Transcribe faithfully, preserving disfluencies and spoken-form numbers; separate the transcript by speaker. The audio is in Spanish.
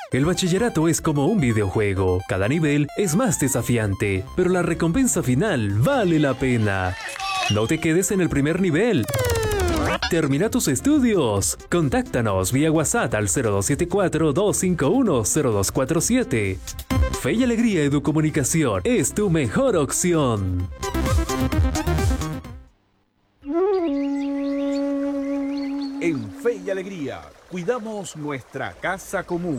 Speaker 1: El bachillerato es como un videojuego. Cada nivel es más desafiante, pero la recompensa final vale la pena. No te quedes en el primer nivel. Termina tus estudios. Contáctanos vía WhatsApp al cero dos siete cuatro, dos cinco uno, cero dos cuatro siete. Fe y Alegría Educomunicación es tu mejor opción.
Speaker 2: En Fe y Alegría, cuidamos nuestra casa común.